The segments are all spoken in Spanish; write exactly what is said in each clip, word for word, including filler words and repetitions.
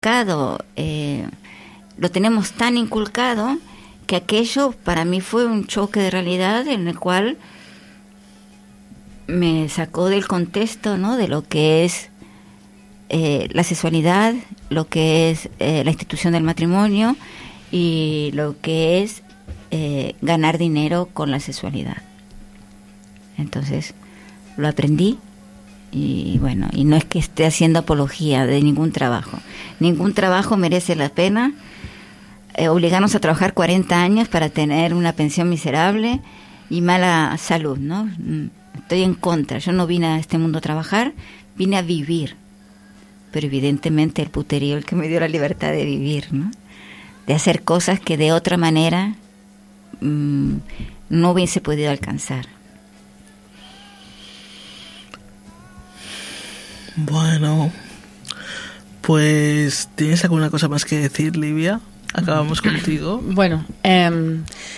Eh, lo tenemos tan inculcado que aquello para mí fue un choque de realidad en el cual me sacó del contexto, ¿no?, de lo que es eh, la sexualidad, lo que es eh, la institución del matrimonio y lo que es eh, ganar dinero con la sexualidad. Entonces lo aprendí. Y bueno, y no es que esté haciendo apología de ningún trabajo. Ningún trabajo merece la pena. Eh, obligarnos a trabajar cuarenta años para tener una pensión miserable y mala salud, ¿no? Estoy en contra. Yo no vine a este mundo a trabajar, vine a vivir. Pero evidentemente el puterío el que me dio la libertad de vivir, ¿no? De hacer cosas que de otra manera mmm, no hubiese podido alcanzar. Bueno, pues ¿tienes alguna cosa más que decir, Livia? Acabamos contigo. Bueno, eh,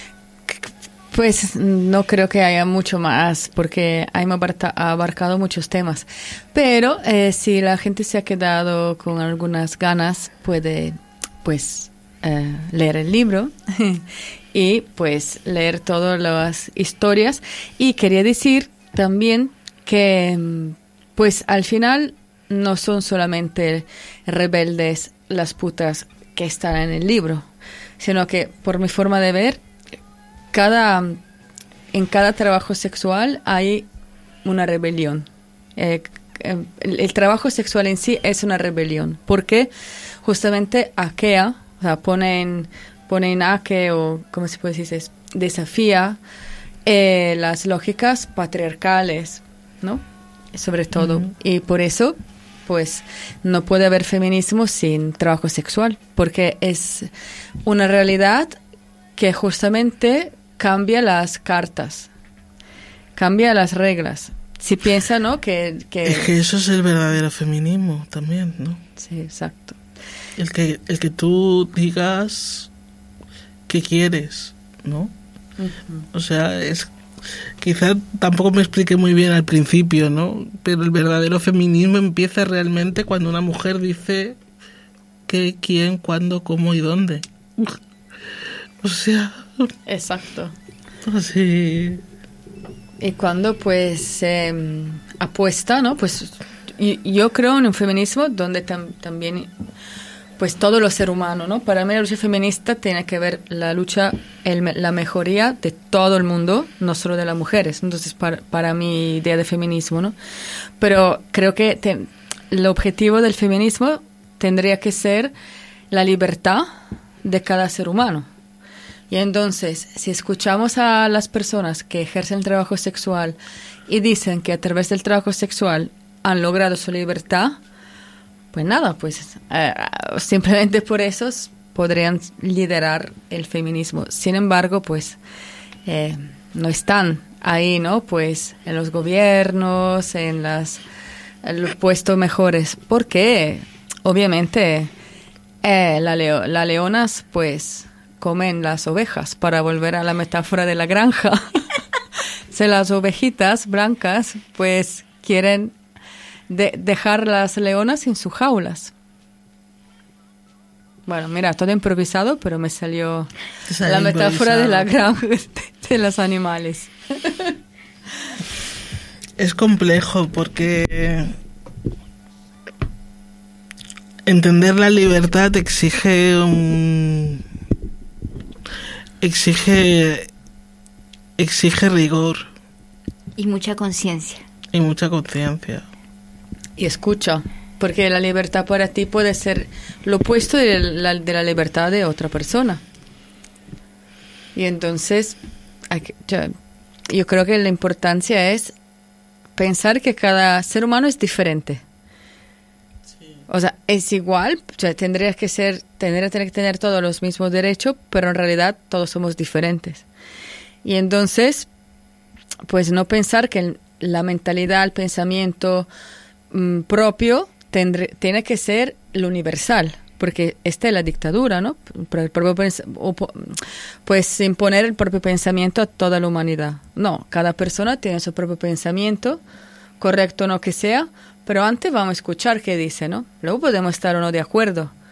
pues no creo que haya mucho más porque hemos abarcado muchos temas. Pero eh, si la gente se ha quedado con algunas ganas, puede pues eh, leer el libro y pues leer todas las historias. Y quería decir también que pues al final no son solamente rebeldes las putas que están en el libro, sino que por mi forma de ver, cada en cada trabajo sexual hay una rebelión. Eh, el, el trabajo sexual en sí es una rebelión, porque justamente aquea, o sea, ponen ponen a que, o ¿cómo se puede decir? Desafía eh, las lógicas patriarcales, ¿no? Sobre todo. Uh-huh. Y por eso, pues, no puede haber feminismo sin trabajo sexual, porque es una realidad que justamente cambia las cartas, cambia las reglas. Si piensa, ¿no? Que, que... Es que eso es el verdadero feminismo también, ¿no? Sí, exacto. El que, el que tú digas qué quieres, ¿no? Uh-huh. O sea, es... Quizá tampoco me expliqué muy bien al principio, ¿no? Pero el verdadero feminismo empieza realmente cuando una mujer dice qué, quién, cuándo, cómo y dónde. O sea... Exacto. Así... Y cuando pues eh, apuesta, ¿no? Pues yo creo en un feminismo donde tam- también... pues todo lo ser humano, ¿no? Para mí la lucha feminista tiene que ver la lucha, el, la mejoría de todo el mundo, no solo de las mujeres. Entonces, para, para mi idea de feminismo, ¿no? Pero creo que te, el objetivo del feminismo tendría que ser la libertad de cada ser humano. Y entonces, si escuchamos a las personas que ejercen el trabajo sexual y dicen que a través del trabajo sexual han logrado su libertad, pues nada, pues eh, simplemente por eso podrían liderar el feminismo. Sin embargo, pues eh, no están ahí, ¿no? Pues en los gobiernos, en, las, en los puestos mejores. Porque obviamente eh, las leo, la leonas pues comen las ovejas, para volver a la metáfora de la granja. Si las ovejitas blancas pues quieren... de dejar las leonas en sus jaulas. Bueno, mira, todo improvisado, pero me salió la metáfora de la granja de, de los animales. Es complejo porque entender la libertad exige un exige exige rigor y mucha conciencia. Y mucha conciencia. Y escucha, porque la libertad para ti puede ser lo opuesto de la, de la libertad de otra persona. Y entonces, hay que, yo, yo creo que la importancia es pensar que cada ser humano es diferente. Sí. O sea, es igual, o sea, tendría que ser, tendría que tener todos los mismos derechos, pero en realidad todos somos diferentes. Y entonces, pues no pensar que la mentalidad, el pensamiento propio tendre, tiene que ser lo universal, porque esta es la dictadura, ¿no? El propio, pues imponer el propio pensamiento a toda la humanidad. No, cada persona tiene su propio pensamiento, correcto o no que sea, pero antes vamos a escuchar qué dice, ¿no? Luego podemos estar o no de acuerdo,